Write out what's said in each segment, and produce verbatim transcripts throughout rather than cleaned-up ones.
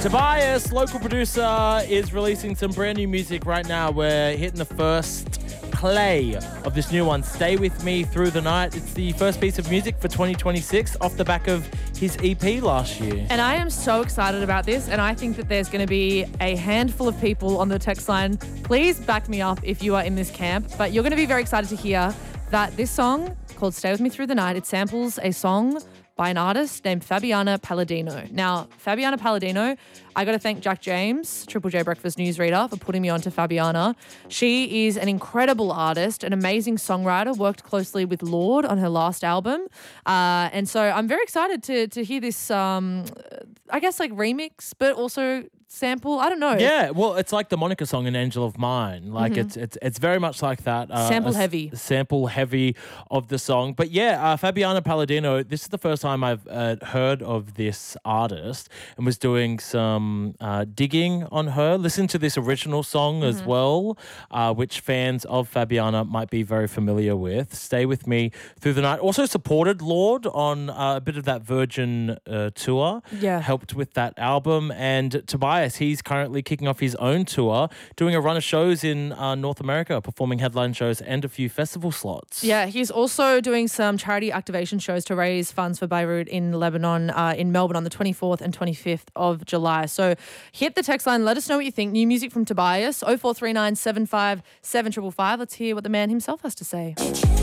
Tobias, local producer, is releasing some brand new music right now. We're hitting the first play of this new one, Stay With Me Through the Night. It's the first piece of music for twenty twenty-six off the back of his E P last year. And I am so excited about this, and I think that there's going to be a handful of people on the text line. Please back me up if you are in this camp, but you're going to be very excited to hear that this song called Stay With Me Through the Night, it samples a song by an artist named Fabiana Palladino. Now, Fabiana Palladino, I got to thank Jack James, Triple J Breakfast newsreader, for putting me on to Fabiana. She is an incredible artist, an amazing songwriter, worked closely with Lorde on her last album. Uh, and so I'm very excited to to hear this, um, I guess, like remix, but also sample. I don't know. Yeah, well, it's like the Monica song in Angel of Mine. Like, Mm-hmm. it's it's it's very much like that. Uh, Sample a s- heavy. Sample heavy of the song. But yeah, uh, Fabiana Palladino, this is the first time I've uh, heard of this artist and was doing some uh, digging on her. Listen to this original song as well, uh, which fans of Fabiana might be very familiar with. Stay With Me Through the Night. Also supported Lorde on uh, a bit of that Virgin uh, tour. Yeah. Helped with that album. And Tobias, he's currently kicking off his own tour, doing a run of shows in uh, North America, performing headline shows and a few festival slots. Yeah, he's also doing some charity activation shows to raise funds for Beirut in Lebanon, uh, in Melbourne on the twenty-fourth and twenty-fifth of July. So hit the text line. Let us know what you think. New music from Tobias, oh four three nine, seven five seven five five. Let's hear what the man himself has to say.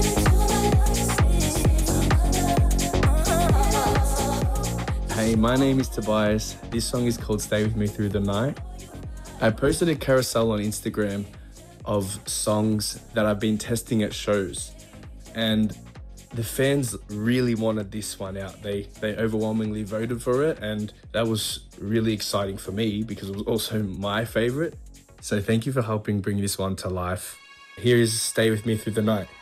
Hey, my name is Tobias. This song is called Stay With Me Through the Night. I posted a carousel on Instagram of songs that I've been testing at shows, and the fans really wanted this one out. They they overwhelmingly voted for it, and that was really exciting for me because it was also my favorite. So thank you for helping bring this one to life. Here is Stay With Me Through the Night.